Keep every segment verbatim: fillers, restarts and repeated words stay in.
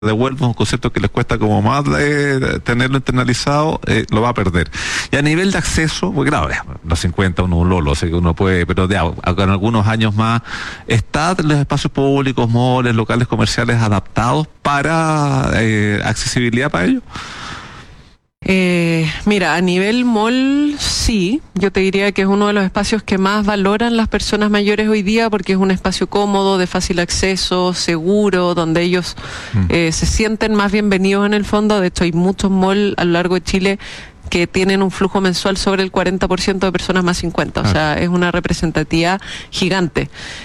devuelva un concepto que les cuesta como más eh, tenerlo internalizado, eh, lo va a perder. Y a nivel de acceso, porque claro, los cincuenta uno un lolo, sé que uno puede, pero de, en algunos años más, ¿están los espacios públicos, moles, locales comerciales adaptados para eh, accesibilidad para ellos? Eh, mira, a nivel mall, sí, yo te diría que es uno de los espacios que más valoran las personas mayores hoy día porque es un espacio cómodo, de fácil acceso, seguro, donde ellos mm. eh, se sienten más bienvenidos en el fondo. De hecho, hay muchos malls a lo largo de Chile que tienen un flujo mensual sobre el cuarenta por ciento de personas más cincuenta, o ah. sea, es una representatividad gigante.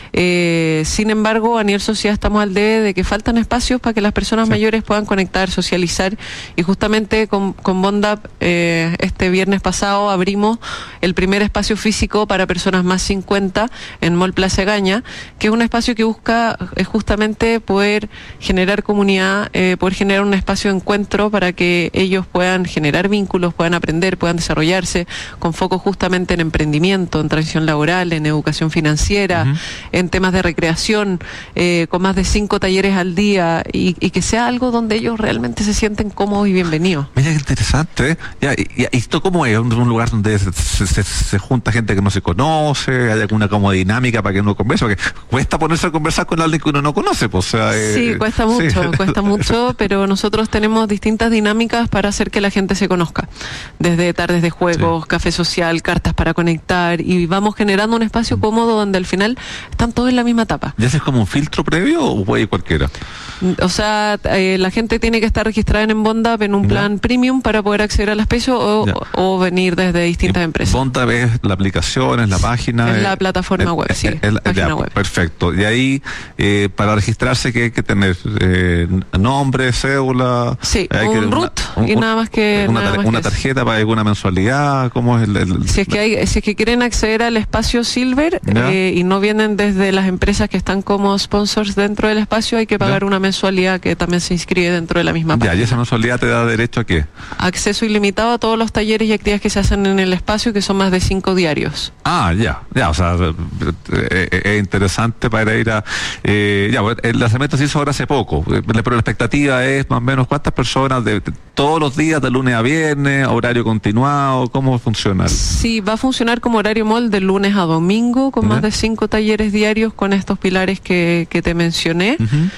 Eh, sin embargo, a nivel sociedad estamos al debe de que faltan espacios para que las personas sí. mayores puedan conectar, socializar, y justamente con, con Bondap eh, este viernes pasado abrimos el primer espacio físico para personas más cincuenta en Mall Plaza Egaña, que es un espacio que busca eh, justamente poder generar comunidad, eh, poder generar un espacio de encuentro para que ellos puedan generar vínculos, puedan aprender, puedan desarrollarse, con foco justamente en emprendimiento, en transición laboral, en educación financiera, uh-huh. en temas de recreación, eh, con más de cinco talleres al día, y, y que sea algo donde ellos realmente se sienten cómodos y bienvenidos. Mira qué interesante, ¿eh? Ya, y, y esto cómo es, un, un lugar donde se, se, se, se junta gente que no se conoce, hay alguna como dinámica para que uno converse, porque cuesta ponerse a conversar con alguien que uno no conoce, pues, o sea, eh, sí, cuesta mucho, sí. cuesta mucho, pero nosotros tenemos distintas dinámicas para hacer que la gente se conozca. Desde tardes de juegos, sí. café social, cartas para conectar, y vamos generando un espacio cómodo donde al final están todos en la misma etapa. ¿Ya haces como un filtro previo o puede ir cualquiera? O sea, eh, la gente tiene que estar registrada en Bondap en un ¿Ya? plan premium para poder acceder al espacio o, o venir desde distintas empresas. Bondap es la aplicación, es la página. Es es, la plataforma es, web, es, sí. Es, página ya, web. Perfecto. Y ahí, eh, para registrarse, ¿qué hay que tener? Eh, nombre, cédula. Sí, hay un que, root una, y un, nada más que. Una, nada tar más una que tarjeta para alguna mensualidad. ¿Cómo es el.? el si, es que hay, si es que quieren acceder al espacio Silver eh, y no vienen desde las empresas que están como sponsors dentro del espacio, hay que pagar ¿Ya? una mensualidad que también se inscribe dentro de la misma página. Ya, ¿y esa mensualidad te da derecho a qué? Acceso ilimitado a todos los talleres y actividades que se hacen en el espacio, que son más de cinco diarios. Ah, ya, ya, o sea, es eh, eh, interesante para ir a... Eh, ya, el lanzamiento se hizo ahora hace poco, pero la expectativa es más o menos cuántas personas de, de todos los días, de lunes a viernes, horario continuado, ¿cómo funciona? Sí, va a funcionar como horario mall de lunes a domingo, con ¿Ya? más de cinco talleres diarios con estos pilares que, que te mencioné. Uh-huh.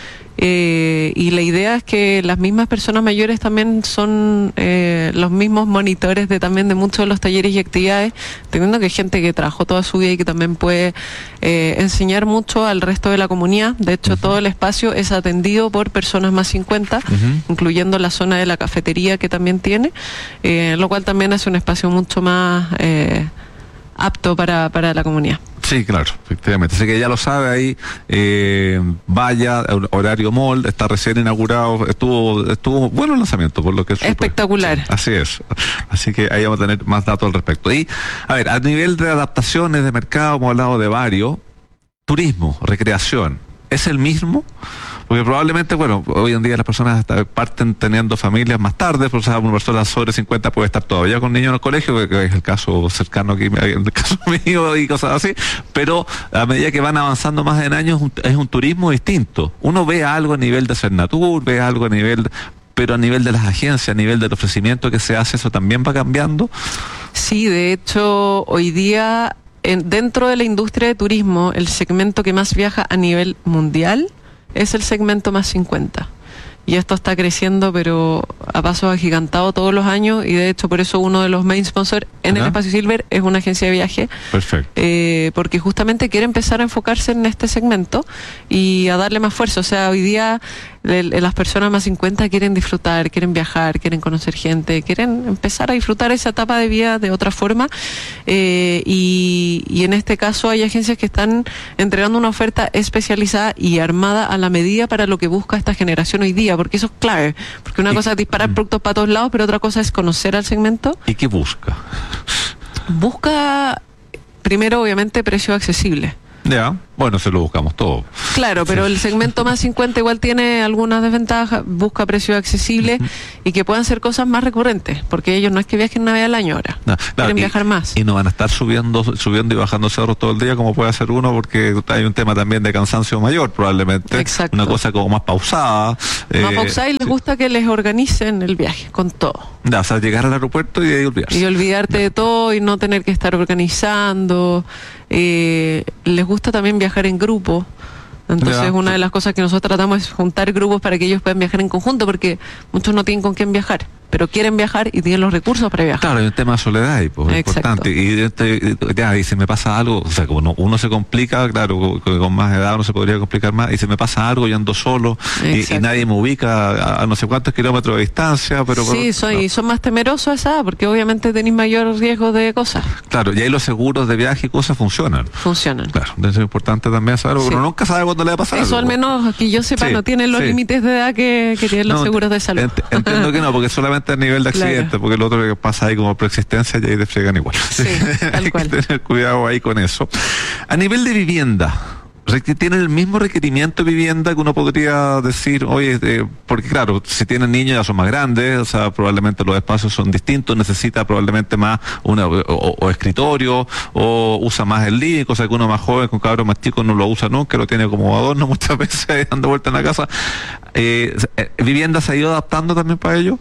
Eh, y la idea es que las mismas personas mayores también son eh, los mismos monitores de también de muchos de los talleres y actividades, teniendo que hay gente que trabajó toda su vida y que también puede eh, enseñar mucho al resto de la comunidad. De hecho, uh-huh. todo el espacio es atendido por personas más cincuenta, uh-huh. incluyendo la zona de la cafetería que también tiene, eh, lo cual también hace un espacio mucho más eh, apto para, para la comunidad. Sí, claro, efectivamente. Así que ya lo sabe ahí, eh, vaya, horario mall, está recién inaugurado, estuvo estuvo bueno el lanzamiento, por lo que es espectacular. Sí, así es. Así que ahí vamos a tener más datos al respecto. Y, a ver, a nivel de adaptaciones de mercado, hemos hablado de varios. Turismo, recreación, ¿es el mismo? Porque probablemente, bueno, hoy en día las personas parten teniendo familias más tarde, o sea, una persona sobre cincuenta puede estar todavía con niños en el colegio, que es el caso cercano aquí, en el caso mío y cosas así, pero a medida que van avanzando más en años, es un turismo distinto. Uno ve algo a nivel de Cernatur, ve algo a nivel... De, pero a nivel de las agencias, a nivel del ofrecimiento que se hace, ¿eso también va cambiando? Sí, de hecho, hoy día, en, dentro de la industria de turismo, el segmento que más viaja a nivel mundial es el segmento más cincuenta. Y esto está creciendo, pero a pasos agigantados todos los años, y de hecho por eso uno de los main sponsors en ¿Ah? el Espacio Silver es una agencia de viaje. Perfecto. Eh, porque justamente quiere empezar a enfocarse en este segmento y a darle más fuerza. O sea, hoy día de, de las personas más cincuenta quieren disfrutar, quieren viajar, quieren conocer gente, quieren empezar a disfrutar esa etapa de vida de otra forma. Eh, y, y en este caso hay agencias que están entregando una oferta especializada y armada a la medida para lo que busca esta generación hoy día, porque eso es clave, porque una y, cosa es disparar productos para todos lados, pero otra cosa es conocer al segmento. ¿Y qué busca? Busca, primero, obviamente, precio accesible. Ya. Bueno, se lo buscamos todo. Claro, pero Sí. el segmento más cincuenta igual tiene algunas desventajas, busca precios accesibles Ujú. y que puedan ser cosas más recurrentes, porque ellos no es que viajen una vez al año ahora, No, claro, quieren y- viajar más. Y no van a estar subiendo, subiendo y bajando cerros todo el día como puede hacer uno, porque hay un tema también de cansancio mayor probablemente. Exacto. Una cosa como más pausada. Más eh, pausada y les sí. gusta que les organicen el viaje con todo. Ya, o sea, llegar al aeropuerto y de ahí olvidarse. Y olvidarte de todo y no tener que estar organizando. Eh, les gusta también viajar en grupo. Entonces, Ya, una sí. de las cosas que nosotros tratamos es juntar grupos para que ellos puedan viajar en conjunto, porque muchos no tienen con quién viajar, pero quieren viajar y tienen los recursos para viajar. Claro, hay un tema de soledad ahí, pues, es Exacto. importante. Y este, ya, y si me pasa algo, o sea, como uno, uno se complica, claro, con, con más edad uno se podría complicar más, y si me pasa algo, yo ando solo, y, y Exacto. nadie me ubica a, a no sé cuántos kilómetros de distancia, pero... Sí, son, no. y son más temerosos a esa edad, porque obviamente tenéis mayor riesgo de cosas. Claro, y ahí los seguros de viaje y cosas funcionan. Funcionan. Claro, entonces es importante también saberlo, Sí. porque uno nunca sabe cuándo le va a pasar Eso algo. al menos que yo sepa Sí, no tienen los sí. límites de edad que, que tienen los No, seguros de salud. ent- entiendo que no, porque solamente a nivel de Claro. accidente, porque el otro que pasa ahí como preexistencia y ahí te fregan igual. Sí, tal Hay cual. que tener cuidado ahí con eso. A nivel de vivienda, requ- ¿tienen el mismo requerimiento de vivienda que uno podría decir, oye, eh, porque claro, si tienen niños ya son más grandes, o sea, probablemente los espacios son distintos, necesita probablemente más una o, o- o escritorio, o usa más el living, cosa que uno más joven con cabros más chicos no lo usa nunca, lo tiene como adorno muchas veces ahí dando vuelta en la casa. Eh, eh, ¿Vivienda se ha ido adaptando también para ello?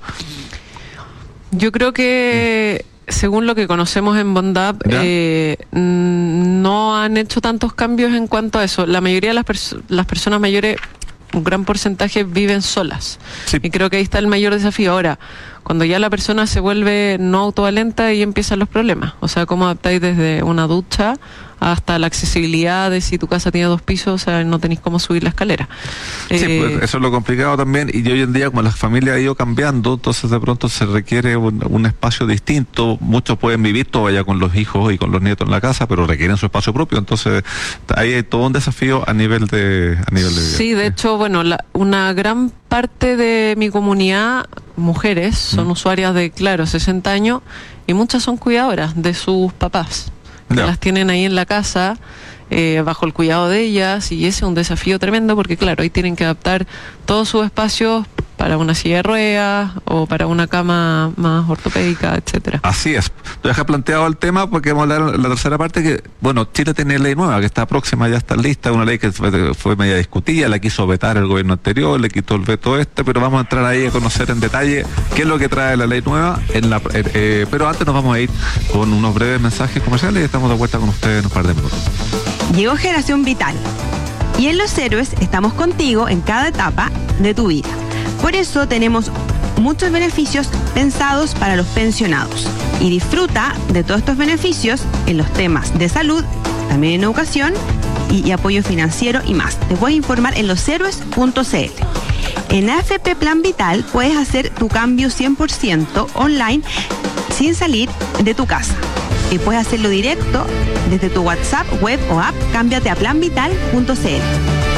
Yo creo que, según lo que conocemos en Bondad, ¿Ya? eh, mm, no han hecho tantos cambios en cuanto a eso. La mayoría de las, pers- las personas mayores, un gran porcentaje, viven solas. Sí. Y creo que ahí está el mayor desafío. Ahora, cuando ya la persona se vuelve no autovalenta, ahí empiezan los problemas. O sea, cómo adaptáis desde una ducha hasta la accesibilidad de si tu casa tiene dos pisos, o sea, no tenéis cómo subir la escalera. Sí, Eh, pues eso es lo complicado también, y hoy en día como la familia ha ido cambiando, entonces de pronto se requiere un, un espacio distinto. Muchos pueden vivir todavía con los hijos y con los nietos en la casa, pero requieren su espacio propio, entonces ahí hay todo un desafío a nivel de a nivel de vida. Sí, de hecho, bueno, la- una gran parte de mi comunidad, mujeres, son Mm. usuarias de, claro, sesenta años, y muchas son cuidadoras de sus papás, que Ya. las tienen ahí en la casa, eh, bajo el cuidado de ellas, y ese es un desafío tremendo, porque claro, ahí tienen que adaptar todos sus espacios para una silla de ruedas o para una cama más ortopédica, etcétera. Así es. Te deja planteado el tema porque vamos a hablar en la tercera parte que, bueno, Chile tiene ley nueva que está próxima, ya está lista, una ley que fue, fue media discutida, la quiso vetar el gobierno anterior, le quitó el veto este, pero vamos a entrar ahí a conocer en detalle qué es lo que trae la ley nueva. En la, eh, eh, pero antes nos vamos a ir con unos breves mensajes comerciales y estamos de vuelta con ustedes en un par de minutos. Llegó Generación Vital. Y en Los Héroes estamos contigo en cada etapa de tu vida. Por eso tenemos muchos beneficios pensados para los pensionados. Y disfruta de todos estos beneficios en los temas de salud, también en educación y, y apoyo financiero y más. Te puedes informar en los héroes punto c l. En A F P Plan Vital puedes hacer tu cambio cien por ciento online sin salir de tu casa. Y puedes hacerlo directo desde tu WhatsApp, web o app. Cámbiate a plan vital punto c l.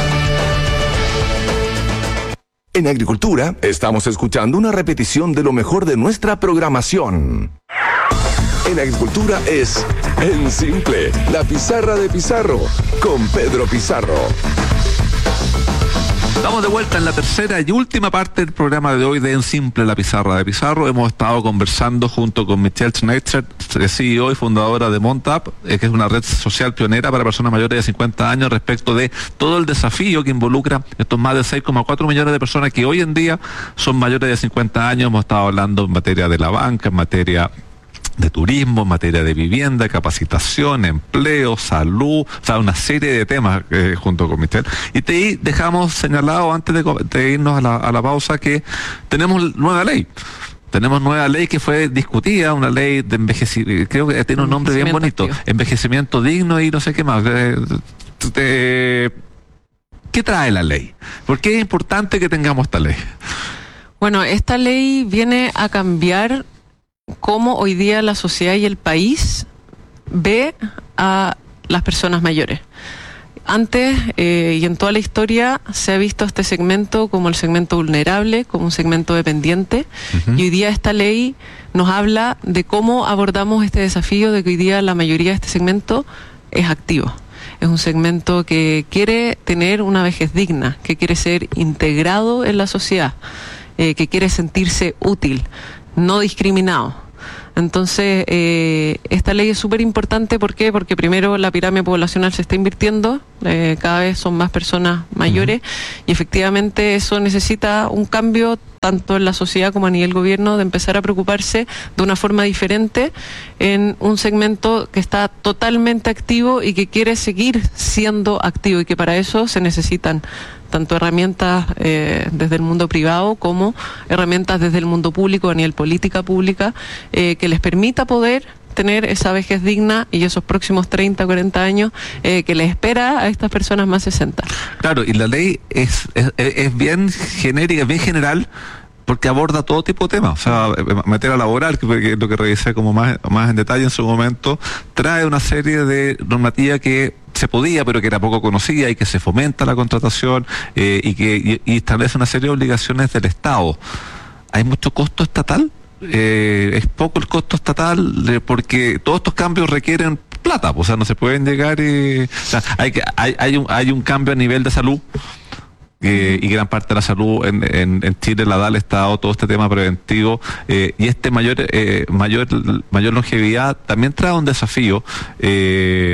En Agricultura estamos escuchando una repetición de lo mejor de nuestra programación. En Agricultura es En Simple, la pizarra de Pizarro, con Pedro Pizarro. Estamos de vuelta en la tercera y última parte del programa de hoy de En Simple, la pizarra de Pizarro. Hemos estado conversando junto con Michelle Schneitzer, C E O y fundadora de Montap, eh, que es una red social pionera para personas mayores de cincuenta años, respecto de todo el desafío que involucra estos más de seis coma cuatro millones de personas que hoy en día son mayores de cincuenta años. Hemos estado hablando en materia de la banca, en materia de turismo, en materia de vivienda, capacitación, empleo, salud, o sea, una serie de temas eh, junto con Michelle. Y te dejamos señalado antes de, de irnos a la, a la pausa que tenemos nueva ley. Tenemos nueva ley que fue discutida, una ley de envejecimiento, creo que tiene un nombre bien bonito, activo. Envejecimiento digno y no sé qué más. Eh, eh, ¿Qué trae la ley? ¿Por qué es importante que tengamos esta ley? Bueno, esta ley viene a cambiar cómo hoy día la sociedad y el país ve a las personas mayores. Antes eh, y en toda la historia se ha visto este segmento como el segmento vulnerable, como un segmento dependiente, Uh-huh. y hoy día esta ley nos habla de cómo abordamos este desafío de que hoy día la mayoría de este segmento es activo. es un segmento que quiere tener una vejez digna, que quiere ser integrado en la sociedad, eh, que quiere sentirse útil, no discriminado. Entonces, eh, esta ley es súper importante. ¿Por qué? Porque primero la pirámide poblacional se está invirtiendo, eh, cada vez son más personas mayores, uh-huh. y efectivamente eso necesita un cambio tanto en la sociedad como a nivel gobierno, de empezar a preocuparse de una forma diferente en un segmento que está totalmente activo y que quiere seguir siendo activo, y que para eso se necesitan tanto herramientas eh, desde el mundo privado como herramientas desde el mundo público, a nivel política pública, eh, que les permita poder tener esa vejez digna y esos próximos treinta, cuarenta años eh, que les espera a estas personas más sesenta. Claro, y la ley es, es, es bien genérica, es bien general, porque aborda todo tipo de temas. O sea, materia laboral, que es lo que revisé como más, más en detalle en su momento, trae una serie de normativa que se podía, pero que era poco conocida, y que se fomenta la contratación, eh, y que y, y establece una serie de obligaciones del Estado. ¿Hay mucho costo estatal? Eh, es poco el costo estatal, eh, porque todos estos cambios requieren plata, o sea, no se pueden llegar y, o sea, hay que hay, hay un hay un cambio a nivel de salud. Eh, y gran parte de la salud en, en, en Chile la da al Estado, todo este tema preventivo, eh, y este mayor eh, mayor mayor longevidad también trae un desafío. eh,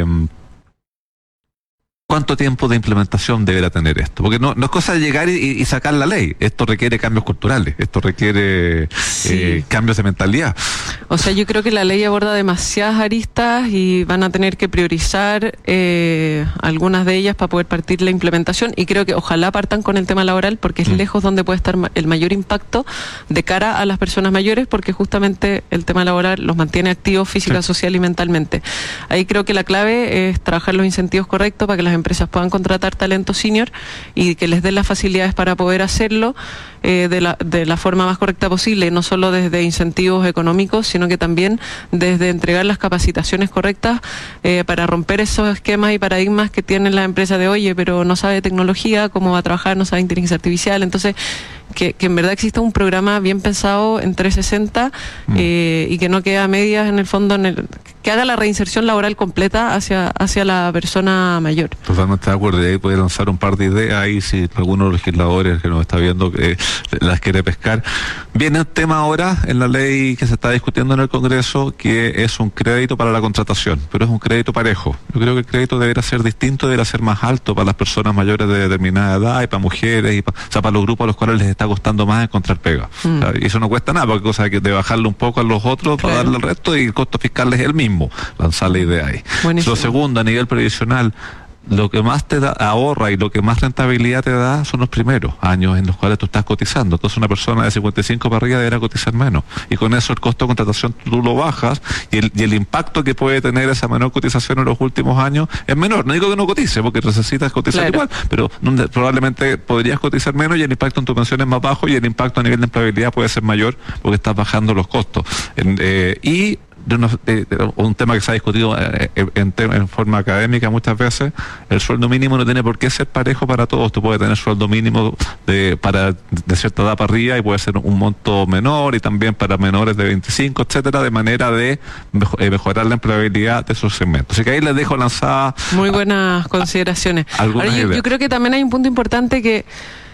¿Cuánto tiempo de implementación deberá tener esto? Porque no, no es cosa de llegar y, y sacar la ley. Esto requiere cambios culturales, esto requiere sí. eh, cambios de mentalidad. O sea, yo creo que la ley aborda demasiadas aristas y van a tener que priorizar eh, algunas de ellas para poder partir la implementación, y creo que ojalá partan con el tema laboral, porque es mm. lejos donde puede estar el mayor impacto de cara a las personas mayores, porque justamente el tema laboral los mantiene activos física, sí. social y mentalmente. Ahí creo que la clave es trabajar los incentivos correctos para que las empresas puedan contratar talento senior y que les den las facilidades para poder hacerlo eh, de, la, de la forma más correcta posible, no solo desde incentivos económicos, sino que también desde entregar las capacitaciones correctas eh, para romper esos esquemas y paradigmas que tienen las empresas de, oye, pero no sabe tecnología, cómo va a trabajar, no sabe inteligencia artificial. Entonces, que, que en verdad exista un programa bien pensado en trescientos sesenta mm. eh, y que no quede a medias en el fondo, en el, que haga la reinserción laboral completa hacia, hacia la persona mayor. Totalmente de acuerdo, y ahí puede lanzar un par de ideas ahí si alguno de los legisladores que nos está viendo eh, las quiere pescar. Viene un tema ahora en la ley que se está discutiendo en el Congreso, que es un crédito para la contratación, pero es un crédito parejo. Yo creo que el crédito debería ser distinto, debería ser más alto para las personas mayores de determinada edad, y para mujeres, y para, o sea, para los grupos a los cuales les está costando más encontrar pega. Mm. O sea, y eso no cuesta nada, porque cosa de, de bajarle un poco a los otros, claro, para darle al resto, y el costo fiscal es el mismo. Lanzar la idea ahí. Buenísimo. Lo segundo, a nivel previsional, lo que más te da, ahorra y lo que más rentabilidad te da son los primeros años en los cuales tú estás cotizando. Entonces una persona de cincuenta y cinco para arriba deberá cotizar menos, y con eso el costo de contratación tú lo bajas, y el, y el impacto que puede tener esa menor cotización en los últimos años es menor. No digo que no cotice, porque necesitas cotizar, claro, igual, pero no, probablemente podrías cotizar menos, y el impacto en tu pensión es más bajo, y el impacto a nivel de empleabilidad puede ser mayor porque estás bajando los costos. En, eh, y De unos, de, de, un tema que se ha discutido eh, en, en forma académica muchas veces, el sueldo mínimo no tiene por qué ser parejo para todos. Tú puedes tener sueldo mínimo de para de cierta edad para arriba, y puede ser un monto menor, y también para menores de veinticinco, etcétera, de manera de mejo, eh, mejorar la empleabilidad de esos segmentos. Así que ahí les dejo lanzada muy buenas a, consideraciones. Ahora, yo, yo creo que también hay un punto importante que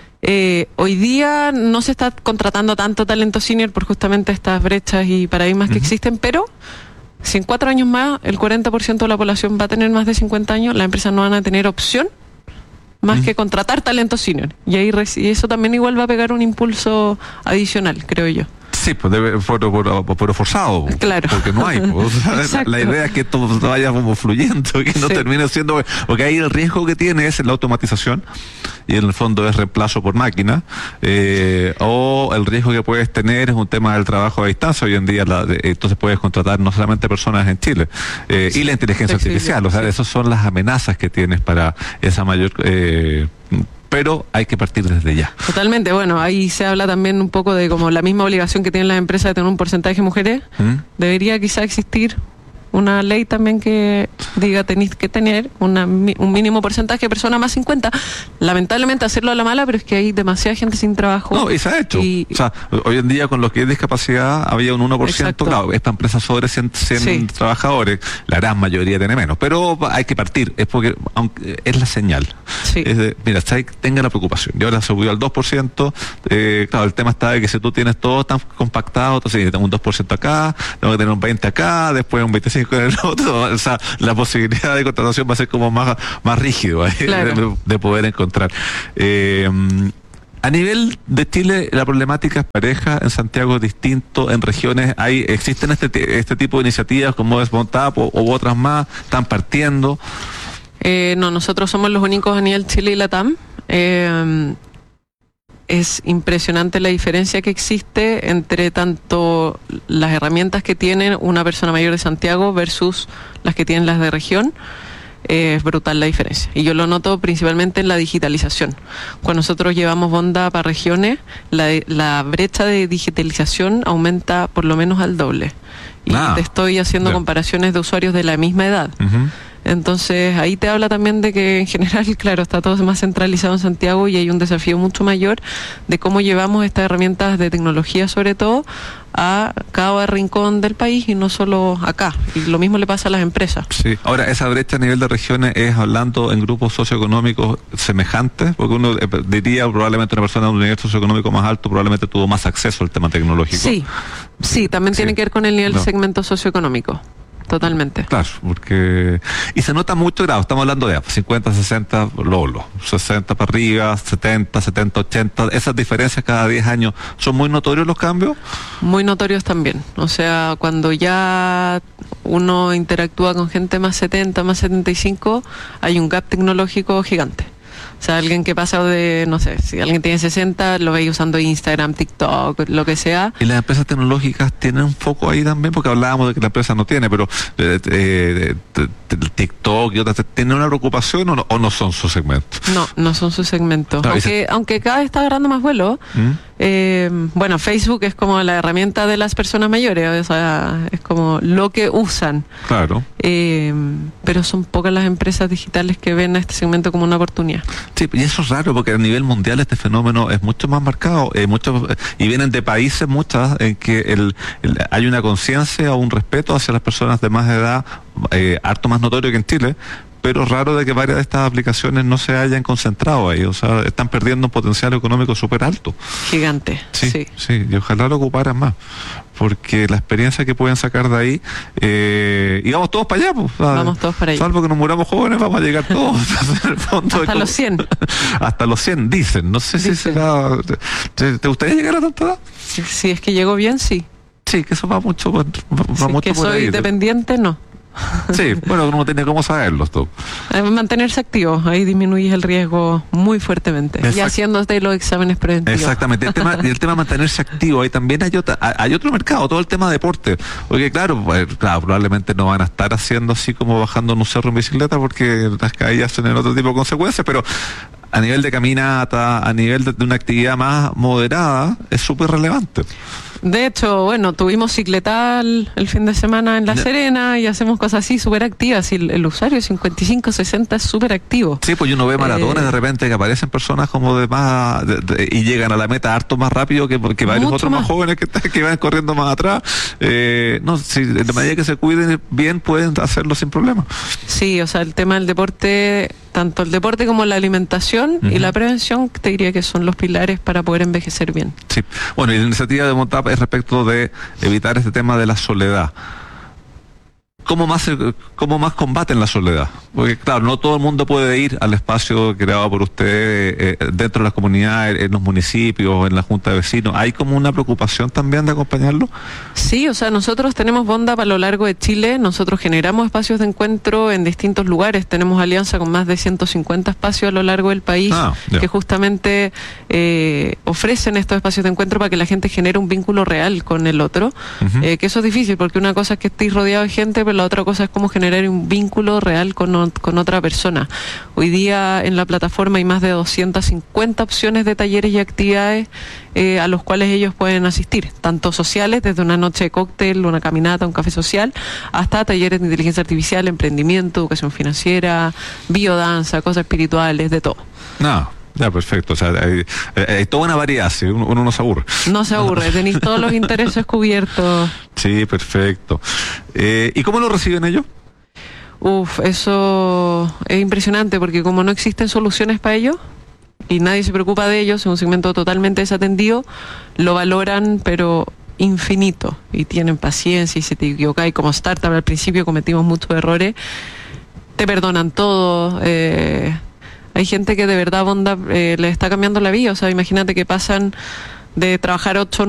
Eh, hoy día no se está contratando tanto talento senior por justamente estas brechas y paradigmas que uh-huh. existen, pero si en cuatro años más el cuarenta por ciento de la población va a tener más de cincuenta años, las empresas no van a tener opción más uh-huh. que contratar talento senior. Y ahí y eso también igual va a pegar un impulso adicional, creo yo. Sí, pues debe, pero, pero, pero forzado, claro, porque no hay. Pues, la, la idea es que esto vaya como fluyendo, que no sí. termine siendo, porque ahí el riesgo que tiene es la automatización, y en el fondo es reemplazo por máquina, eh, o el riesgo que puedes tener es un tema del trabajo a distancia. Hoy en día la, de, entonces puedes contratar no solamente personas en Chile, eh, sí, y la inteligencia artificial, o sea, sí. esas son las amenazas que tienes para esa mayor eh, pero hay que partir desde ya. Totalmente. Bueno, ahí se habla también un poco de como la misma obligación que tienen las empresas de tener un porcentaje de mujeres. ¿Mm? Debería quizá existir una ley también que diga tenéis que tener una, un mínimo porcentaje de personas más cincuenta. Lamentablemente hacerlo a la mala, pero es que hay demasiada gente sin trabajo. No, y se ha hecho. Y, o sea, hoy en día con los que hay discapacidad había un uno por ciento, claro, esta empresa sobre cien, cien sí. trabajadores, la gran mayoría tiene menos, pero hay que partir, es porque aunque es la señal. Sí. Es de, mira, tenga la preocupación. Y ahora se subió al dos por ciento, eh, claro, el tema está de que si tú tienes todo tan compactado, entonces tengo un dos por ciento acá, tengo que tener un veinte acá, después un veinticinco en el otro, o sea, la posibilidad de contratación va a ser como más, más rígido, ¿eh? Claro. de, de poder encontrar. Eh, A nivel de Chile, la problemática es pareja, en Santiago es distinto, en regiones hay, existen este, este tipo de iniciativas como es Montap o, o otras más, están partiendo. Eh, no, nosotros somos los únicos a nivel Chile y Latam. Eh, es impresionante la diferencia que existe entre tanto las herramientas que tiene una persona mayor de Santiago versus las que tienen las de región. Eh, es brutal la diferencia. Y yo lo noto principalmente en la digitalización. Cuando nosotros llevamos Bonda para regiones, la, la brecha de digitalización aumenta por lo menos al doble. Y ah, te estoy haciendo yeah. comparaciones de usuarios de la misma edad. Uh-huh. Entonces ahí te habla también de que en general, claro, está todo más centralizado en Santiago y hay un desafío mucho mayor de cómo llevamos estas herramientas de tecnología sobre todo a cada rincón del país y no solo acá. Y lo mismo le pasa a las empresas. Sí. Ahora, esa brecha a nivel de regiones es hablando en grupos socioeconómicos semejantes, porque uno eh, diría probablemente una persona de un nivel socioeconómico más alto probablemente tuvo más acceso al tema tecnológico. Sí, sí, también sí. tiene que ver con el nivel no. de segmento socioeconómico. Totalmente. Claro, porque... Y se nota mucho grado, estamos hablando de cincuenta, sesenta, lolo, sesenta para arriba, setenta, setenta, ochenta, esas diferencias cada diez años, ¿son muy notorios los cambios? Muy notorios también, o sea, cuando ya uno interactúa con gente más setenta, más setenta y cinco, hay un gap tecnológico gigante. O sea, alguien que pasa de, no sé, si alguien tiene sesenta, lo veis usando Instagram, TikTok, lo que sea. ¿Y las empresas tecnológicas tienen un foco ahí también? Porque hablábamos de que la empresa no tiene, pero eh, eh, eh, TikTok y otras, ¿tienen una preocupación o no, o no son su segmento? No, no son su segmento. No, aunque, se... aunque cada vez está agarrando más vuelo, ¿Mm? eh, bueno, Facebook es como la herramienta de las personas mayores, o sea, es como lo que usan. Claro. Eh, pero son pocas las empresas digitales que ven a este segmento como una oportunidad. Sí, y eso es raro porque a nivel mundial este fenómeno es mucho más marcado, eh, mucho, y vienen de países muchas en que el, el, hay una conciencia o un respeto hacia las personas de más edad, eh, harto más notorio que en Chile, pero raro de que varias de estas aplicaciones no se hayan concentrado ahí, o sea, están perdiendo un potencial económico súper alto. Gigante, sí, sí. Sí, y ojalá lo ocuparan más, porque la experiencia que pueden sacar de ahí, eh, y vamos todos para allá, pues, vamos todos para allá. Salvo que nos muramos jóvenes, vamos a llegar todos. En el fondo, hasta como, los cien. Hasta los cien, dicen, no sé dicen. si será... ¿Te, ¿Te gustaría llegar a tanta edad? Si, si es que llego bien, sí. Sí, que eso va mucho, va, va si mucho es que por soy ahí, dependiente, no. Sí, bueno, uno tiene cómo saberlo tú. Mantenerse activo, ahí disminuyes el riesgo muy fuertemente. Exact- y haciéndote los exámenes preventivos. Exactamente, el tema, el tema de mantenerse activo, ahí también hay, otra, hay otro mercado, todo el tema de deporte. Porque claro, pues, claro, probablemente no van a estar haciendo así como bajando en un cerro en bicicleta porque las caídas tienen otro tipo de consecuencias, pero a nivel de caminata, a nivel de, de una actividad más moderada, es súper relevante. De hecho, bueno, tuvimos cicletal el fin de semana en La Serena y hacemos cosas así súper activas y el, el usuario cincuenta y cinco, sesenta es súper activo. Sí, pues uno ve maratones eh, de repente que aparecen personas como de más de, de, y llegan a la meta harto más rápido que, que varios otros más, más jóvenes que, que van corriendo más atrás. Eh, no, si de la medida que se cuiden bien pueden hacerlo sin problema. Sí, o sea, el tema del deporte, tanto el deporte como la alimentación uh-huh. y la prevención, te diría que son los pilares para poder envejecer bien. Sí, bueno, y la iniciativa de Montap es respecto de evitar este tema de la soledad. ¿Cómo más, ¿Cómo más combaten la soledad? Porque claro, no todo el mundo puede ir al espacio creado por usted eh, dentro de las comunidades, en los municipios, en la junta de vecinos. ¿Hay como una preocupación también de acompañarlo? Sí, o sea, nosotros tenemos Bonda a lo largo de Chile, nosotros generamos espacios de encuentro en distintos lugares, tenemos alianza con más de ciento cincuenta espacios a lo largo del país ah, que justamente eh, ofrecen estos espacios de encuentro para que la gente genere un vínculo real con el otro, uh-huh. eh, que eso es difícil porque una cosa es que estéis rodeado de gente, pero la otra cosa es cómo generar un vínculo real con, o- con otra persona. Hoy día en la plataforma hay más de doscientas cincuenta opciones de talleres y actividades eh, a los cuales ellos pueden asistir, tanto sociales, desde una noche de cóctel, una caminata, un café social, hasta talleres de inteligencia artificial, emprendimiento, educación financiera, biodanza, cosas espirituales, de todo. No, ya, perfecto. O sea, hay, hay toda una variedad, ¿sí? uno, uno no se aburre. No se aburre, tenéis todos los intereses cubiertos. Sí, perfecto. Eh, ¿Y cómo lo reciben ellos? Uf, eso es impresionante porque como no existen soluciones para ellos y nadie se preocupa de ellos, es un segmento totalmente desatendido, lo valoran pero infinito y tienen paciencia y si te equivocas y como startup al principio cometimos muchos errores, te perdonan todo. Eh, hay gente que de verdad, Bonda, eh, le está cambiando la vida, o sea, imagínate que pasan de trabajar ocho